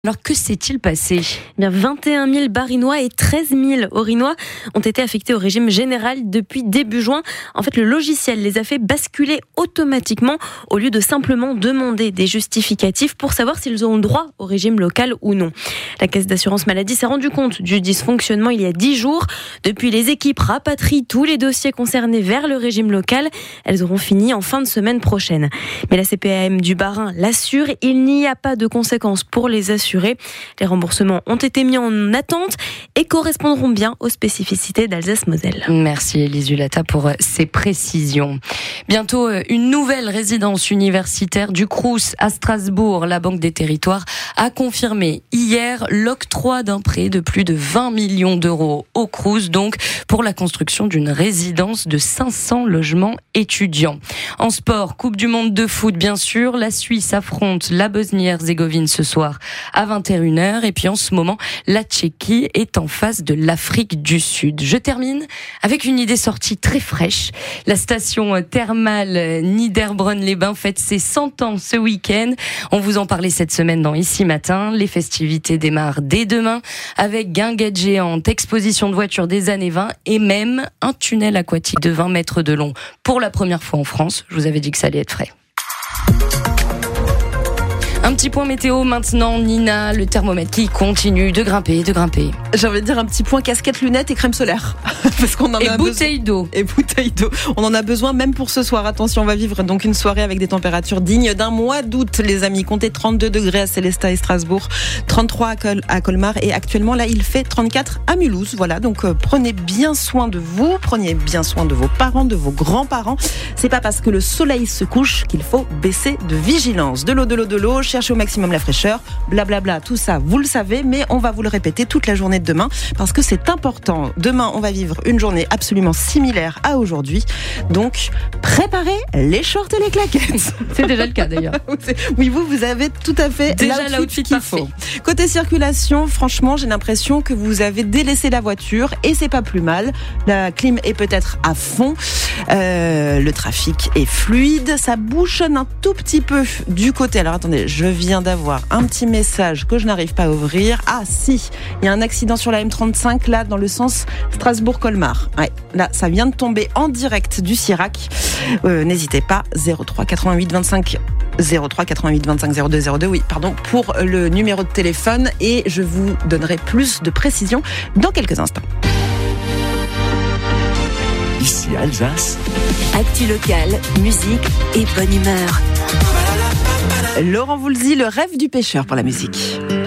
Alors que s'est-il passé ? Eh bien, 21 000 Barinois et 13 000 Orinois ont été affectés au régime général depuis début juin. En fait, le logiciel les a fait basculer automatiquement au lieu de simplement demander des justificatifs pour savoir s'ils auront droit au régime local ou non. La Caisse d'assurance maladie s'est rendue compte du dysfonctionnement il y a 10 jours. Depuis, les équipes rapatrient tous les dossiers concernés vers le régime local. Elles auront fini en fin de semaine prochaine. Mais la CPAM du Bas-Rhin l'assure, il n'y a pas de conséquences pour les assurés. Les remboursements ont été mis en attente et correspondront bien aux spécificités d'Alsace-Moselle. Merci Élise Hulata pour ces précisions. Bientôt, une nouvelle résidence universitaire du Crous à Strasbourg. La Banque des Territoires a confirmé hier l'octroi d'un prêt de plus de 20 millions d'euros au Crous, donc pour la construction d'une résidence de 500 logements étudiants. En sport, Coupe du Monde de foot, bien sûr. La Suisse affronte la Bosnie-Herzégovine ce soir à 21h. Et puis en ce moment, la Tchéquie est en face de l'Afrique du Sud. Je termine avec une idée sortie très fraîche. La station thermale Niederbronn-les-Bains fête ses 100 ans ce week-end. On vous en parlait cette semaine dans Ici Matin. Les festivités démarrent dès demain avec guinguettes géantes, exposition de voitures des années 20 et même un tunnel aquatique de 20 mètres de long pour la première fois en France. Je vous avais dit que ça allait être frais. Un petit point météo maintenant, Nina, le thermomètre qui continue de grimper. J'ai envie de dire un petit point casquette, lunettes et crème solaire. Parce qu'on en a bouteille d'eau. Et bouteille d'eau. On en a besoin même pour ce soir. Attention, on va vivre donc une soirée avec des températures dignes d'un mois d'août, les amis. Comptez 32 degrés à Célestat et Strasbourg, 33 à Colmar et actuellement là il fait 34 à Mulhouse. Voilà, donc prenez bien soin de vous, prenez bien soin de vos parents, de vos grands-parents. C'est pas parce que le soleil se couche qu'il faut baisser de vigilance. De l'eau, cherchez au maximum la fraîcheur, blablabla, tout ça vous le savez, mais on va vous le répéter toute la journée de demain parce que c'est important. Demain, on va vivre une journée absolument similaire à aujourd'hui. Donc, préparez les shorts et les claquettes. C'est déjà le cas d'ailleurs. Oui, vous avez tout à fait déjà l'outfit qu'il faut. Côté circulation, franchement, j'ai l'impression que vous avez délaissé la voiture et c'est pas plus mal. La clim est peut-être à fond. Le trafic est fluide. Ça bouchonne un tout petit peu du côté. Alors attendez, je viens d'avoir un petit message que je n'arrive pas à ouvrir. Ah si, il y a un accident sur la M35 là dans le sens Strasbourg-Colmar. Ouais, là ça vient de tomber en direct du Sirac. N'hésitez pas, 03 88 25 02 02, oui, pardon, pour le numéro de téléphone et je vous donnerai plus de précisions dans quelques instants. Ici Alsace. Actu locale, musique et bonne humeur. Laurent Voulzy, le rêve du pêcheur pour la musique.